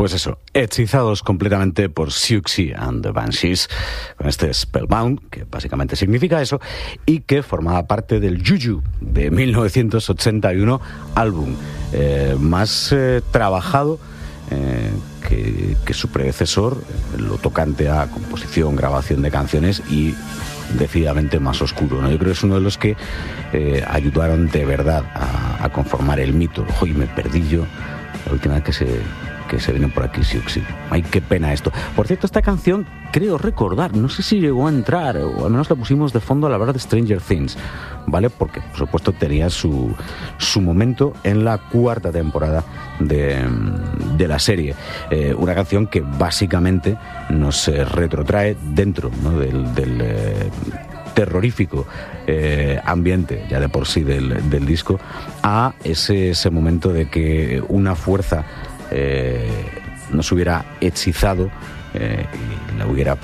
Pues eso, hechizados completamente por Siouxsie and the Banshees, con este Spellbound, que básicamente significa eso, y que formaba parte del Juju de 1981, álbum más trabajado que su predecesor, lo tocante a composición, grabación de canciones y decididamente más oscuro, ¿no? Yo creo que es uno de los que ayudaron de verdad a conformar el mito. Ojo, y me perdí yo la última vez que se vino por aquí Siouxsie. Ay, qué pena esto. Por cierto, esta canción, creo recordar, no sé si llegó a entrar, o al menos la pusimos de fondo a la hora de Stranger Things, ¿vale? Porque, por supuesto, tenía su momento en la 4ª temporada de la serie. Una canción que básicamente nos retrotrae dentro, ¿no?, del terrorífico ambiente ya de por sí del disco, a ese momento de que una fuerza nos hubiera hechizado y la hubiera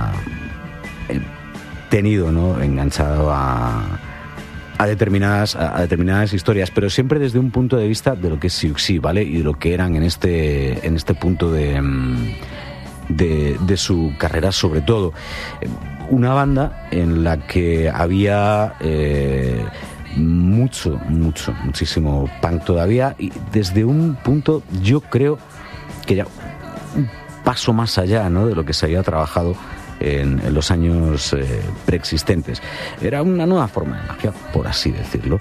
tenido, ¿no?, enganchado a determinadas historias, pero siempre desde un punto de vista de lo que es Siouxsie, ¿vale? Y de lo que eran en este punto de su carrera, sobre todo. Una banda en la que había muchísimo punk todavía, y desde un punto, yo creo que ya un paso más allá, ¿no?, de lo que se había trabajado en los años preexistentes. Era una nueva forma de magia, por así decirlo.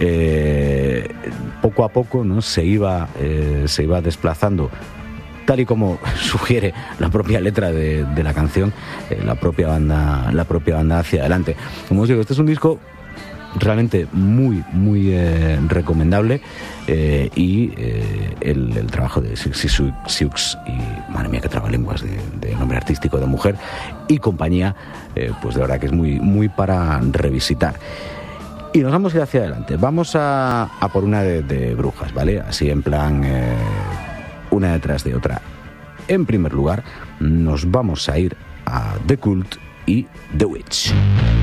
Poco a poco, ¿no?, se iba desplazando, tal y como sugiere la propia letra de la canción, la propia banda hacia adelante. Como os digo, este es un disco realmente muy recomendable, y el trabajo de Siouxsie y, madre mía, qué trabalenguas de nombre artístico de mujer y compañía, pues de verdad que es muy para revisitar. Y nos vamos a ir hacia adelante. Vamos a por una de brujas, ¿vale? Así en plan, una detrás de otra. En primer lugar, nos vamos a ir a The Cult y The Witch.